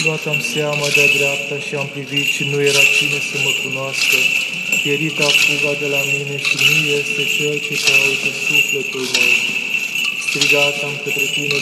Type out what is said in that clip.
Luat-am seama de-a dreapta și am privit și nu era cine să mă cunoască. Pierita fuga de la mine și nu este cel ce caută sufletul meu. Strigat am către tine,